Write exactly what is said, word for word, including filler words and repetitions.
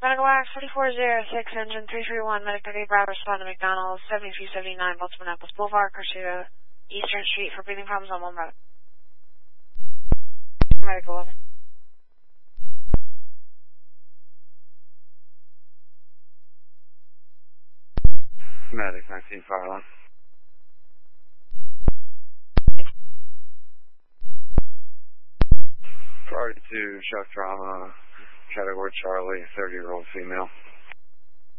Medical Wax forty-four oh six, engine three three one, Medic thirty-eight Bravo, respond to McDonald's, seventy-three seventy-nine, Baltimore Naples Boulevard, Crescendo, Eastern Street for breathing problems on one road. Medical level. Medic nineteen Fireline. Priority to shock trauma, category Charlie, thirty year old female.